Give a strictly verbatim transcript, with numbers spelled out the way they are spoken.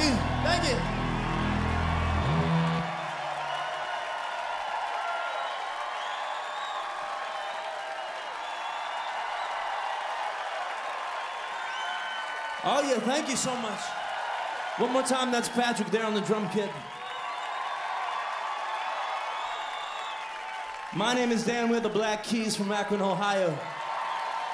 you. Thank you. Oh yeah, thank you so much. One more time, that's Patrick there on the drum kit. My name is Dan, we're the Black Keys from Akron, Ohio.